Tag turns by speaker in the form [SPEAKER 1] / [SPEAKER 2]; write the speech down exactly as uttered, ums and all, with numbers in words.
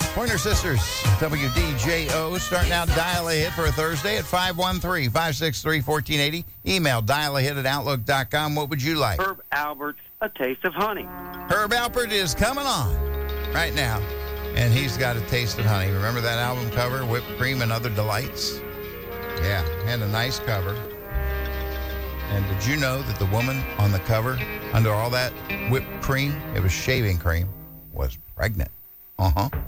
[SPEAKER 1] Pointer Sisters, W D J O, starting out Dial a Hit for a Thursday at five one three, five six three, one four eight zero. Email dial a hit at outlook dot com. What would you like?
[SPEAKER 2] Herb Alpert's A Taste of Honey.
[SPEAKER 1] Herb Alpert is coming on right now, and he's got A Taste of Honey. Remember that album cover, Whipped Cream and Other Delights? Yeah, had a nice cover. And did you know that the woman on the cover, under all that whipped cream, it was shaving cream, was pregnant? Uh-huh.